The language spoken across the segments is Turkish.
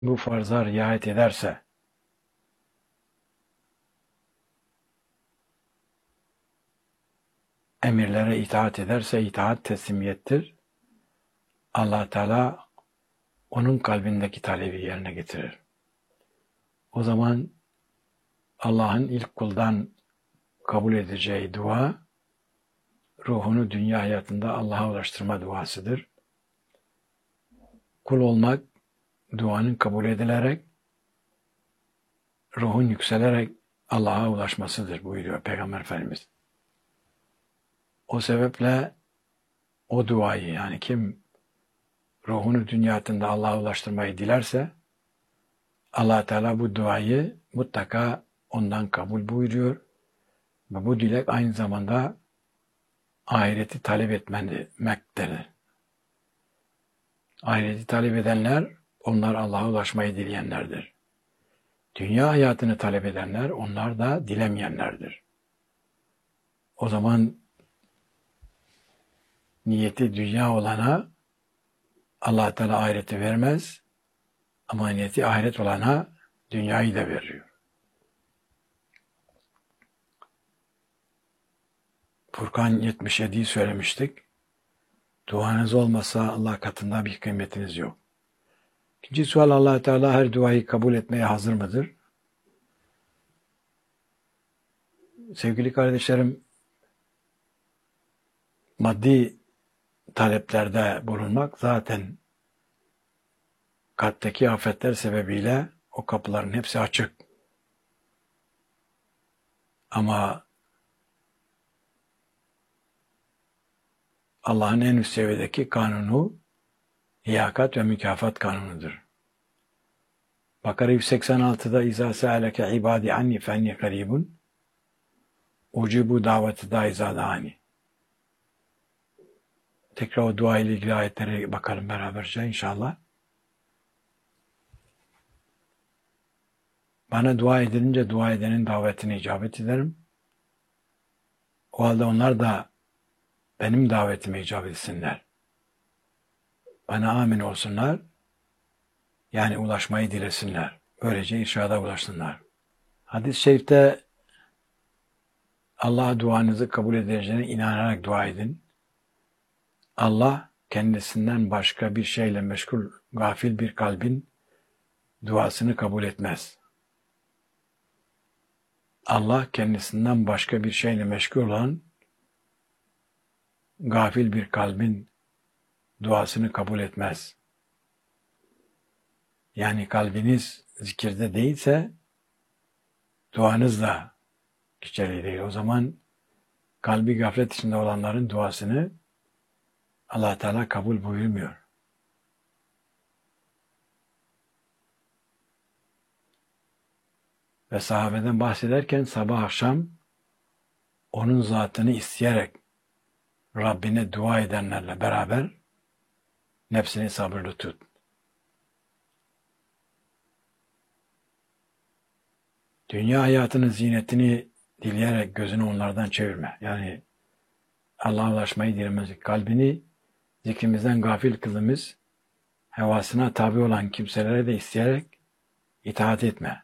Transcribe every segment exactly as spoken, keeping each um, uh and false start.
bu farza riayet ederse, emirlere itaat ederse, itaat teslimiyettir. Allah Teala onun kalbindeki talebi yerine getirir. O zaman Allah'ın ilk kuldan kabul edeceği dua, ruhunu dünya hayatında Allah'a ulaştırma duasıdır. Kul olmak, duanın kabul edilerek, ruhun yükselerek Allah'a ulaşmasıdır buyuruyor Peygamber Efendimiz. O sebeple o duayı, yani kim ruhunu dünya hayatında Allah'a ulaştırmayı dilerse, Allah Teala bu duayı mutlaka ondan kabul buyuruyor ve bu dilek aynı zamanda ahireti talep etmektedir. Ahireti talep edenler, onlar Allah'a ulaşmayı dileyenlerdir. Dünya hayatını talep edenler, onlar da dilemeyenlerdir. O zaman niyeti dünya olana Allah Teala ahireti vermez, ama niyeti ahiret olana dünyayı da veriyor. Furkan yetmiş yediyi söylemiştik. Duanız olmasa Allah katında bir kıymetiniz yok. İkinci sual, Allah Teala her duayı kabul etmeye hazır mıdır? Sevgili kardeşlerim, maddi taleplerde bulunmak zaten kalpteki afetler sebebiyle o kapıların hepsi açık. Ama Allah'ın en üst seviyedeki kanunu liyakat ve mükafat kanunudur. Bakara yüz seksen altıda İzâ se'aleke ibâdi anni fenni karibun ucibu daveti da izâ dâni. Tekrar o dua ile ilgili ayetlere bakalım beraberce inşallah. Bana dua edilince dua edenin davetine icabet ederim. O halde onlar da benim davetime icabet etsinler. Bana amin olsunlar, yani ulaşmayı dilesinler. Böylece irşada ulaşsınlar. Hadis-i şerifte Allah'a duanızı kabul edeceğine inanarak dua edin. Allah kendisinden başka bir şeyle meşgul, gafil bir kalbin duasını kabul etmez. Allah kendisinden başka bir şeyle meşgul olan gafil bir kalbin duasını kabul etmez. Yani kalbiniz zikirde değilse duanız da geçerli değil. O zaman kalbi gaflet içinde olanların duasını Allah Teala kabul buyurmuyor. Ve sahabeden bahsederken sabah akşam onun zatını isteyerek Rabbine dua edenlerle beraber nefsini sabırlı tut. Dünya hayatının zinetini dileyerek gözünü onlardan çevirme. Yani Allah'a ulaşmayı dilemezlik. Kalbini zikrimizden gafil kılımız, hevasına tabi olan kimselere de isteyerek itaat etme.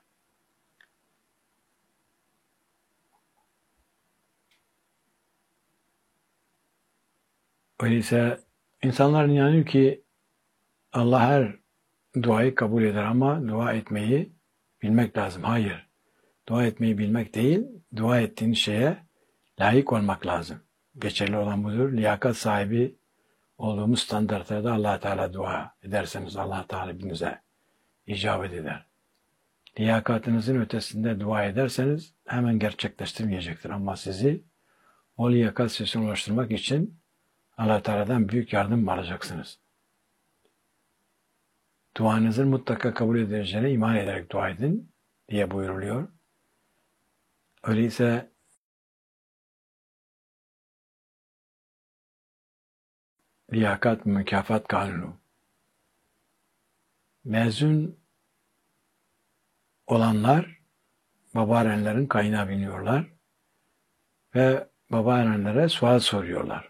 Öyleyse insanlar inanıyor ki Allah her duayı kabul eder ama dua etmeyi bilmek lazım. Hayır. Dua etmeyi bilmek değil, dua ettiğin şeye layık olmak lazım. Geçerli olan budur. Liyakat sahibi olduğumuz standartlarda Allah Teala dua ederseniz Allah Teala hepinize icabet eder. Liyakatınızın ötesinde dua ederseniz hemen gerçekleştirmeyecektir. Ama sizi o liyakat seviyesine ulaştırmak için Allah Teala'dan büyük yardım alacaksınız. Duanızın mutlaka kabul edileceğine iman ederek dua edin diye buyuruluyor. Öyleyse liyakat mükafat kanunu. Mezun olanlar babaannelerin kaynağı biniyorlar ve babaannelere sual soruyorlar.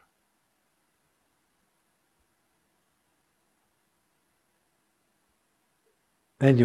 Ne diyor?